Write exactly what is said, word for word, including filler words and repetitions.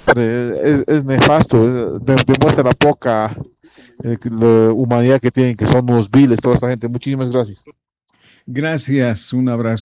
desastre, es, es nefasto, es- de- demuestra la poca eh, que- la humanidad que tienen, que son unos viles, toda esta gente. Muchísimas gracias. Gracias, un abrazo.